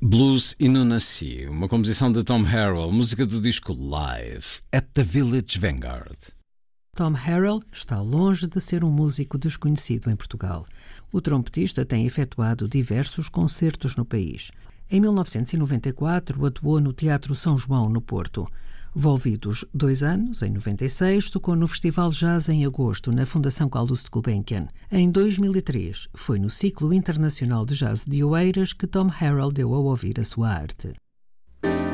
Blues e Não Nasci, uma composição de Tom Harrell, música do disco Live, at the Village Vanguard. Tom Harrell está longe de ser um músico desconhecido em Portugal. O trompetista tem efetuado diversos concertos no país. Em 1994, atuou no Teatro São João, no Porto. Volvidos 2 anos, em 96, tocou no Festival Jazz em agosto, na Fundação Carlos de Gulbenkian. Em 2003, foi no Ciclo Internacional de Jazz de Oeiras que Tom Harrell deu a ouvir a sua arte.